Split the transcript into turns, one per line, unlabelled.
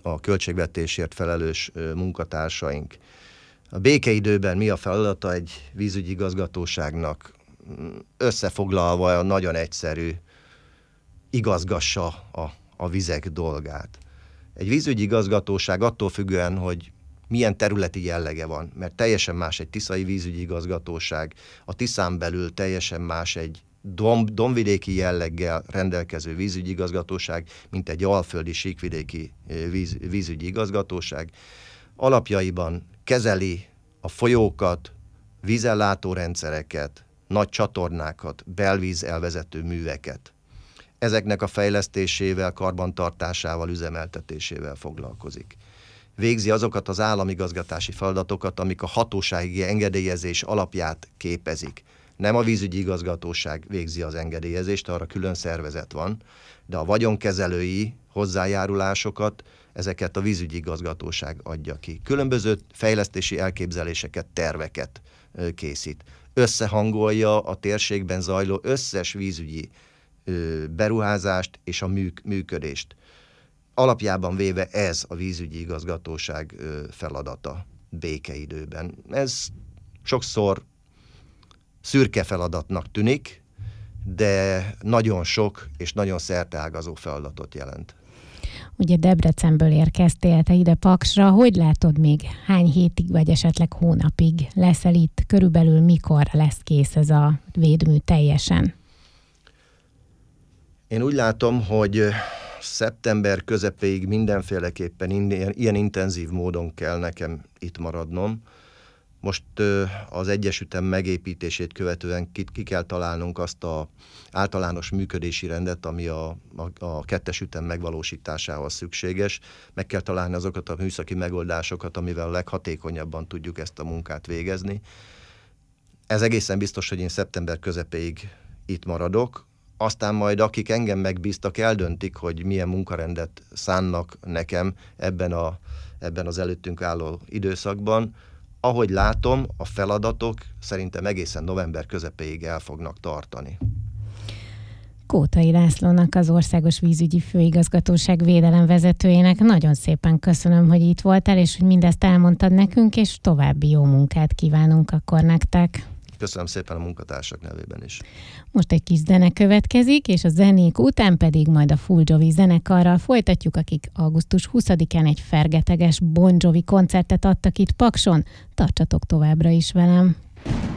a költségvetésért felelős munkatársaink. A békeidőben mi a feladata egy vízügyi igazgatóságnak? Összefoglalva nagyon egyszerű, igazgassa a vizek dolgát. Egy vízügyi igazgatóság attól függően, hogy milyen területi jellege van, mert teljesen más egy tiszai vízügyi igazgatóság, a Tiszán belül teljesen más egy dombvidéki jelleggel rendelkező vízügyi igazgatóság, mint egy alföldi síkvidéki vízügyi igazgatóság. Alapjaiban kezeli a folyókat, vízellátórendszereket, nagy csatornákat, belvíz elvezető műveket. Ezeknek a fejlesztésével, karbantartásával, üzemeltetésével foglalkozik. Végzi azokat az államigazgatási feladatokat, amik a hatósági engedélyezés alapját képezik. Nem a vízügyi igazgatóság végzi az engedélyezést, arra külön szervezet van, de a vagyonkezelői hozzájárulásokat, ezeket a vízügyi igazgatóság adja ki. Különböző fejlesztési elképzeléseket, terveket készít. Összehangolja a térségben zajló összes vízügyi beruházást és a működést. Alapjában véve ez a vízügyi igazgatóság feladata békeidőben. Ez sokszor szürke feladatnak tűnik, de nagyon sok és nagyon szerteágazó feladatot jelent.
Ugye Debrecenből érkeztél te ide Paksra, hogy látod még hány hétig vagy esetleg hónapig leszel itt? Körülbelül mikor lesz kész ez a védmű teljesen?
Én úgy látom, hogy szeptember közepéig mindenféleképpen ilyen intenzív módon kell nekem itt maradnom. Most az egyes ütem megépítését követően ki kell találnunk azt az általános működési rendet, ami a kettes ütem megvalósításához szükséges. Meg kell találni azokat a műszaki megoldásokat, amivel a leghatékonyabban tudjuk ezt a munkát végezni. Ez egészen biztos, hogy én szeptember közepéig itt maradok. Aztán majd akik engem megbíztak, eldöntik, hogy milyen munkarendet szánnak nekem ebben az előttünk álló időszakban. Ahogy látom, a feladatok szerintem egészen november közepéig el fognak tartani.
Kótai Lászlónak, az Országos Vízügyi Főigazgatóság védelemvezetőjének nagyon szépen köszönöm, hogy itt voltál, és hogy mindezt elmondtad nekünk, és további jó munkát kívánunk akkor nektek.
Köszönöm szépen a munkatársak nevében is.
Most egy kis zene következik, és a zenék után pedig majd a Full Jovi zenekarral folytatjuk, akik augusztus 20-án egy fergeteges Bon Jovi koncertet adtak itt Pakson. Tartsatok továbbra is velem!